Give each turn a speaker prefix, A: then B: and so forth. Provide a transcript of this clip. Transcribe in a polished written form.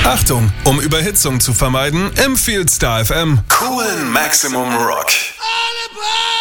A: Achtung, um Überhitzung zu vermeiden, empfiehlt Star FM coolen Maximum Rock.
B: Alle